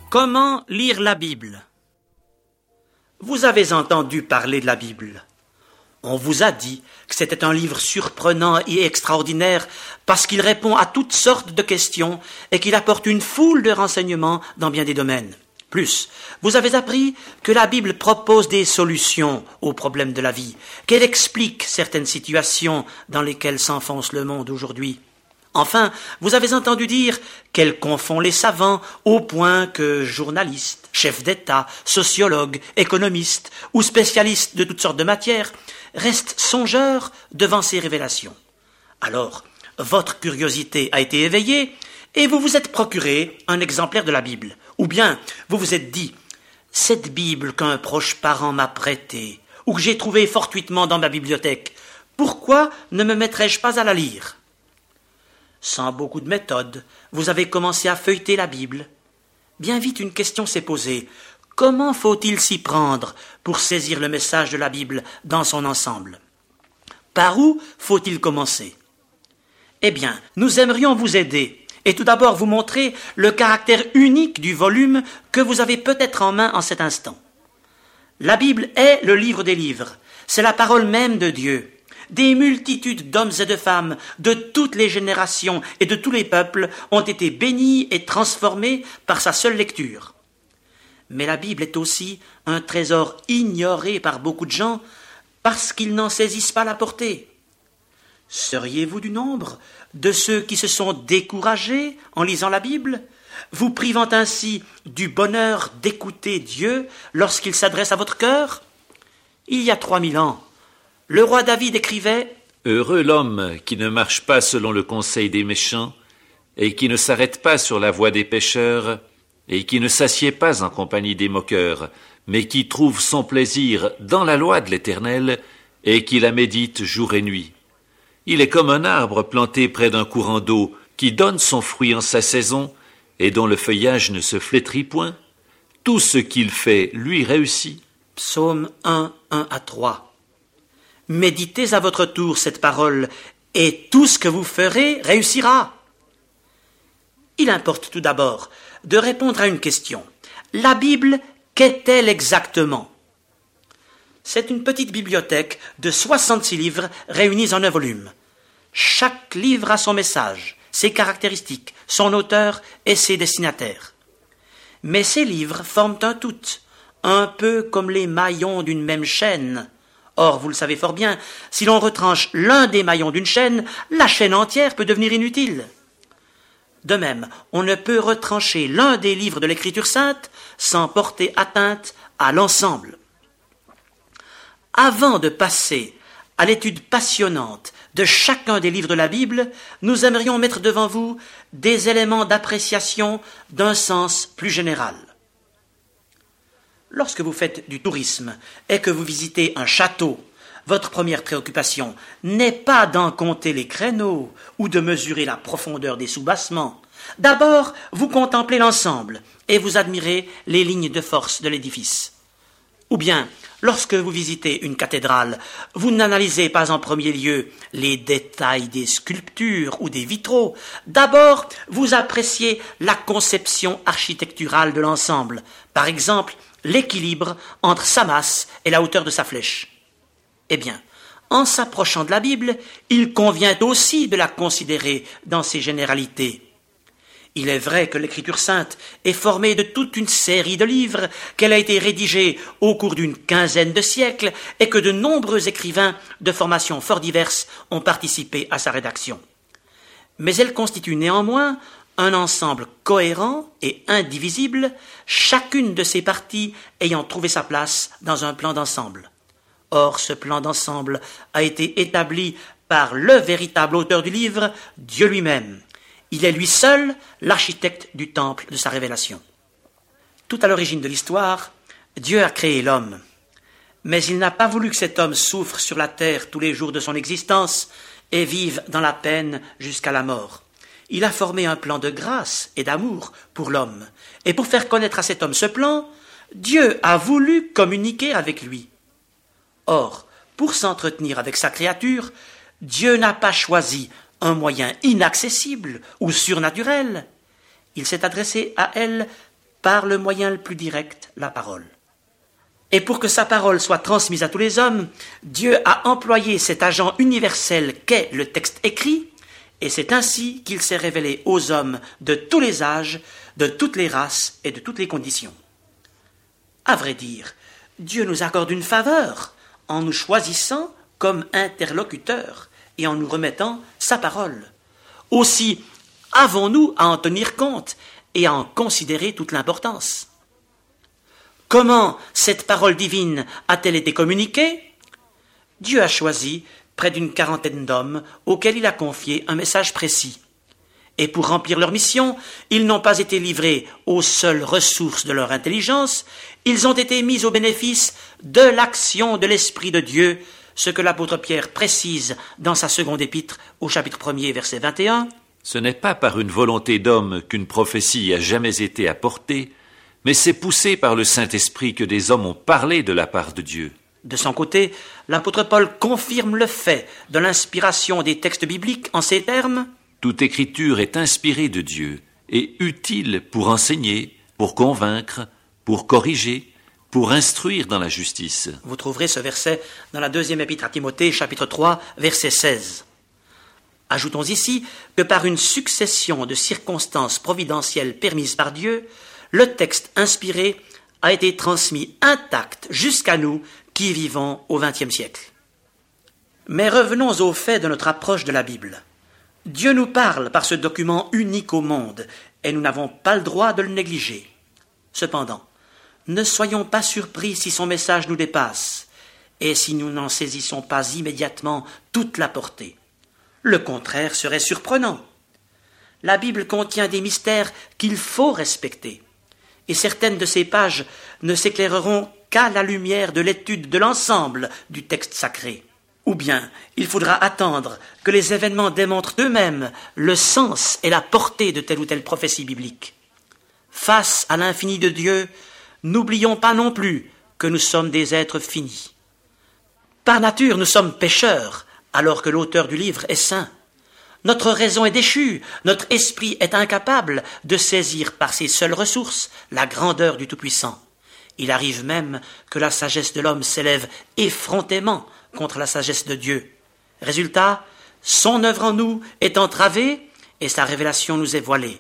Comment lire la Bible? Vous avez entendu parler de la Bible. On vous a dit que c'était un livre surprenant et extraordinaire parce qu'il répond à toutes sortes de questions et qu'il apporte une foule de renseignements dans bien des domaines. Plus, vous avez appris que la Bible propose des solutions aux problèmes de la vie, qu'elle explique certaines situations dans lesquelles s'enfonce le monde aujourd'hui. Enfin, vous avez entendu dire qu'elle confond les savants au point que journalistes, chefs d'État, sociologues, économistes ou spécialistes de toutes sortes de matières restent songeurs devant ces révélations. Alors, votre curiosité a été éveillée et vous vous êtes procuré un exemplaire de la Bible. Ou bien, vous vous êtes dit, cette Bible qu'un proche parent m'a prêtée ou que j'ai trouvée fortuitement dans ma bibliothèque, pourquoi ne me mettrais-je pas à la lire ? Sans beaucoup de méthode, vous avez commencé à feuilleter la Bible. Bien vite, une question s'est posée. Comment faut-il s'y prendre pour saisir le message de la Bible dans son ensemble? Par où faut-il commencer? Eh bien, nous aimerions vous aider et tout d'abord vous montrer le caractère unique du volume que vous avez peut-être en main en cet instant. La Bible est le livre des livres, c'est la parole même de Dieu. Des multitudes d'hommes et de femmes de toutes les générations et de tous les peuples ont été bénis et transformés par sa seule lecture. Mais la Bible est aussi un trésor ignoré par beaucoup de gens parce qu'ils n'en saisissent pas la portée. Seriez-vous du nombre de ceux qui se sont découragés en lisant la Bible, vous privant ainsi du bonheur d'écouter Dieu lorsqu'il s'adresse à votre cœur? Il y a 3000 ans, le roi David écrivait « Heureux l'homme qui ne marche pas selon le conseil des méchants, et qui ne s'arrête pas sur la voie des pécheurs, et qui ne s'assied pas en compagnie des moqueurs, mais qui trouve son plaisir dans la loi de l'Éternel, et qui la médite jour et nuit. Il est comme un arbre planté près d'un courant d'eau, qui donne son fruit en sa saison, et dont le feuillage ne se flétrit point. Tout ce qu'il fait lui réussit. » Psaume 1, 1-3. Méditez à votre tour cette parole, et tout ce que vous ferez réussira. Il importe tout d'abord de répondre à une question. La Bible, qu'est-elle exactement? C'est une petite bibliothèque de 66 livres réunis en un volume. Chaque livre a son message, ses caractéristiques, son auteur et ses destinataires. Mais ces livres forment un tout, un peu comme les maillons d'une même chaîne. Or, vous le savez fort bien, si l'on retranche l'un des maillons d'une chaîne, la chaîne entière peut devenir inutile. De même, on ne peut retrancher l'un des livres de l'Écriture sainte sans porter atteinte à l'ensemble. Avant de passer à l'étude passionnante de chacun des livres de la Bible, nous aimerions mettre devant vous des éléments d'appréciation d'un sens plus général. Lorsque vous faites du tourisme et que vous visitez un château, votre première préoccupation n'est pas d'en compter les créneaux ou de mesurer la profondeur des soubassements. D'abord, vous contemplez l'ensemble et vous admirez les lignes de force de l'édifice. Ou bien, lorsque vous visitez une cathédrale, vous n'analysez pas en premier lieu les détails des sculptures ou des vitraux. D'abord, vous appréciez la conception architecturale de l'ensemble. Par exemple, l'équilibre entre sa masse et la hauteur de sa flèche. Eh bien, en s'approchant de la Bible, il convient aussi de la considérer dans ses généralités. Il est vrai que l'Écriture sainte est formée de toute une série de livres, qu'elle a été rédigée au cours d'une quinzaine de siècles et que de nombreux écrivains de formations fort diverses ont participé à sa rédaction. Mais elle constitue néanmoins un ensemble cohérent et indivisible, chacune de ses parties ayant trouvé sa place dans un plan d'ensemble. Or, ce plan d'ensemble a été établi par le véritable auteur du livre, Dieu lui-même. Il est lui seul l'architecte du temple de sa révélation. Tout à l'origine de l'histoire, Dieu a créé l'homme. Mais il n'a pas voulu que cet homme souffre sur la terre tous les jours de son existence et vive dans la peine jusqu'à la mort. Il a formé un plan de grâce et d'amour pour l'homme. Et pour faire connaître à cet homme ce plan, Dieu a voulu communiquer avec lui. Or, pour s'entretenir avec sa créature, Dieu n'a pas choisi un moyen inaccessible ou surnaturel. Il s'est adressé à elle par le moyen le plus direct, la parole. Et pour que sa parole soit transmise à tous les hommes, Dieu a employé cet agent universel qu'est le texte écrit, et c'est ainsi qu'il s'est révélé aux hommes de tous les âges, de toutes les races et de toutes les conditions. À vrai dire, Dieu nous accorde une faveur en nous choisissant comme interlocuteurs et en nous remettant sa parole. Aussi, avons-nous à en tenir compte et à en considérer toute l'importance. Comment cette parole divine a-t-elle été communiquée? Dieu a choisi près d'une quarantaine d'hommes auxquels il a confié un message précis. Et pour remplir leur mission, ils n'ont pas été livrés aux seules ressources de leur intelligence, ils ont été mis au bénéfice de l'action de l'Esprit de Dieu, ce que l'apôtre Pierre précise dans sa seconde épître au chapitre 1er, verset 21. Ce n'est pas par une volonté d'homme qu'une prophétie a jamais été apportée, mais c'est poussé par le Saint-Esprit que des hommes ont parlé de la part de Dieu. De son côté, l'apôtre Paul confirme le fait de l'inspiration des textes bibliques en ces termes. Toute écriture est inspirée de Dieu et utile pour enseigner, pour convaincre, pour corriger, pour instruire dans la justice. Vous trouverez ce verset dans la deuxième épître à Timothée, chapitre 3, verset 16. Ajoutons ici que par une succession de circonstances providentielles permises par Dieu, le texte inspiré a été transmis intact jusqu'à nous qui vivons au XXe siècle. Mais revenons au fait de notre approche de la Bible. Dieu nous parle par ce document unique au monde, et nous n'avons pas le droit de le négliger. Cependant, ne soyons pas surpris si son message nous dépasse, et si nous n'en saisissons pas immédiatement toute la portée. Le contraire serait surprenant. La Bible contient des mystères qu'il faut respecter, et certaines de ces pages ne s'éclaireront qu'à la lumière de l'étude de l'ensemble du texte sacré. Ou bien, il faudra attendre que les événements démontrent eux-mêmes le sens et la portée de telle ou telle prophétie biblique. Face à l'infini de Dieu, n'oublions pas non plus que nous sommes des êtres finis. Par nature, nous sommes pécheurs, alors que l'auteur du livre est saint. Notre raison est déchue, notre esprit est incapable de saisir par ses seules ressources la grandeur du Tout-Puissant. Il arrive même que la sagesse de l'homme s'élève effrontément contre la sagesse de Dieu. Résultat, son œuvre en nous est entravée et sa révélation nous est voilée.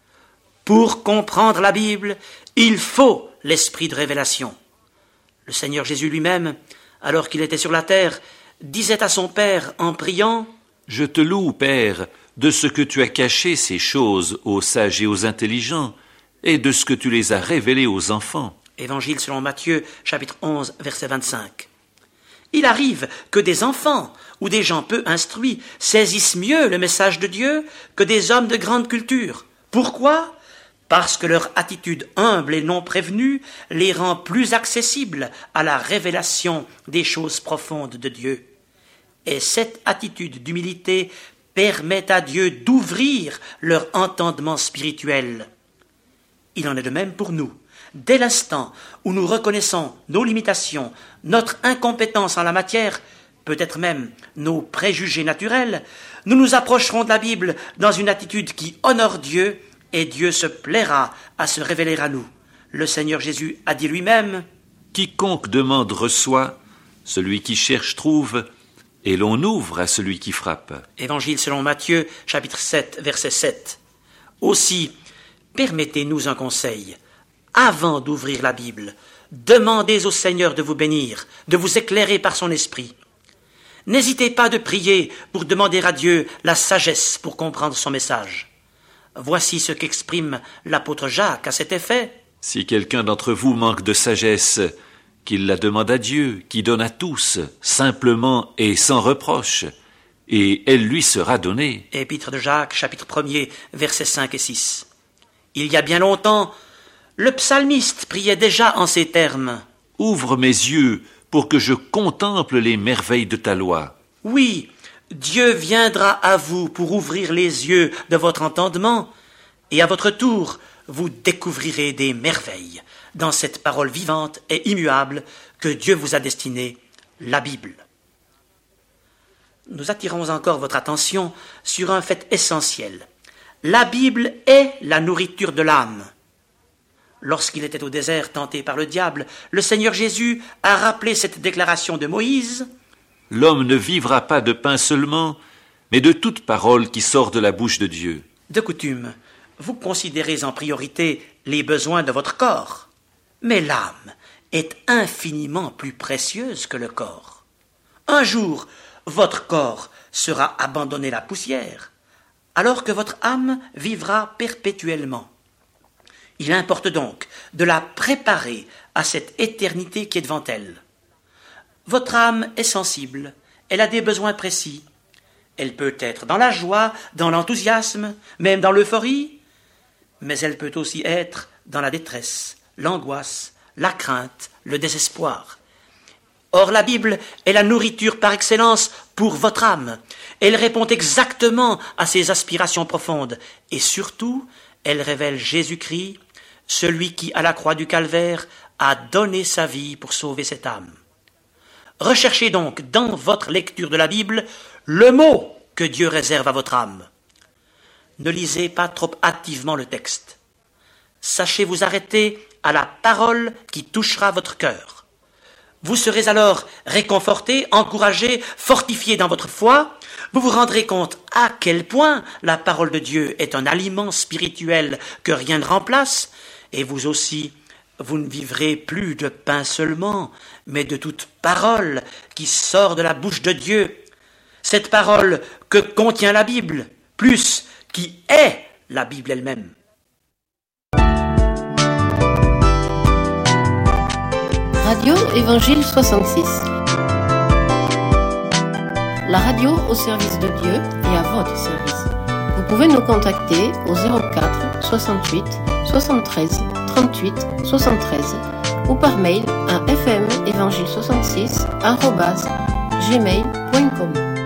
Pour comprendre la Bible, il faut l'esprit de révélation. Le Seigneur Jésus lui-même, alors qu'il était sur la terre, disait à son Père en priant « Je te loue, Père, de ce que tu as caché ces choses aux sages et aux intelligents, et de ce que tu les as révélées aux enfants. » Évangile selon Matthieu, chapitre 11, verset 25. Il arrive que des enfants ou des gens peu instruits saisissent mieux le message de Dieu que des hommes de grande culture. Pourquoi? Parce que leur attitude humble et non prévenue les rend plus accessibles à la révélation des choses profondes de Dieu. Et cette attitude d'humilité permet à Dieu d'ouvrir leur entendement spirituel. Il en est de même pour nous. Dès l'instant où nous reconnaissons nos limitations, notre incompétence en la matière, peut-être même nos préjugés naturels, nous nous approcherons de la Bible dans une attitude qui honore Dieu, et Dieu se plaira à se révéler à nous. Le Seigneur Jésus a dit lui-même « Quiconque demande reçoit, celui qui cherche trouve, et l'on ouvre à celui qui frappe. » Évangile selon Matthieu, chapitre 7, verset 7. Aussi, permettez-nous un conseil. Avant d'ouvrir la Bible, demandez au Seigneur de vous bénir, de vous éclairer par son esprit. N'hésitez pas de prier pour demander à Dieu la sagesse pour comprendre son message. Voici ce qu'exprime l'apôtre Jacques à cet effet. « Si quelqu'un d'entre vous manque de sagesse, qu'il la demande à Dieu, qui donne à tous, simplement et sans reproche, et elle lui sera donnée. » Épître de Jacques, chapitre 1er, versets 5 et 6. Il y a bien longtemps, le psalmiste priait déjà en ces termes. « Ouvre mes yeux pour que je contemple les merveilles de ta loi. » Oui, Dieu viendra à vous pour ouvrir les yeux de votre entendement, et à votre tour, vous découvrirez des merveilles dans cette parole vivante et immuable que Dieu vous a destinée, la Bible. Nous attirons encore votre attention sur un fait essentiel. La Bible est la nourriture de l'âme. Lorsqu'il était au désert tenté par le diable, le Seigneur Jésus a rappelé cette déclaration de Moïse. L'homme ne vivra pas de pain seulement, mais de toute parole qui sort de la bouche de Dieu. De coutume, vous considérez en priorité les besoins de votre corps. Mais l'âme est infiniment plus précieuse que le corps. Un jour, votre corps sera abandonné à la poussière, alors que votre âme vivra perpétuellement. Il importe donc de la préparer à cette éternité qui est devant elle. Votre âme est sensible, elle a des besoins précis. Elle peut être dans la joie, dans l'enthousiasme, même dans l'euphorie, mais elle peut aussi être dans la détresse, l'angoisse, la crainte, le désespoir. Or, la Bible est la nourriture par excellence pour votre âme. Elle répond exactement à ses aspirations profondes et surtout, elle révèle Jésus-Christ, celui qui, à la croix du Calvaire, a donné sa vie pour sauver cette âme. Recherchez donc dans votre lecture de la Bible le mot que Dieu réserve à votre âme. Ne lisez pas trop hâtivement le texte. Sachez vous arrêter à la parole qui touchera votre cœur. Vous serez alors réconforté, encouragé, fortifié dans votre foi. Vous vous rendrez compte à quel point la parole de Dieu est un aliment spirituel que rien ne remplace, et vous aussi, vous ne vivrez plus de pain seulement, mais de toute parole qui sort de la bouche de Dieu. Cette parole que contient la Bible, plus qui est la Bible elle-même. Radio Évangile 66. La radio au service de Dieu et à votre service. Vous pouvez nous contacter au 04 68 73 38 73 ou par mail à fmevangile66@gmail.com.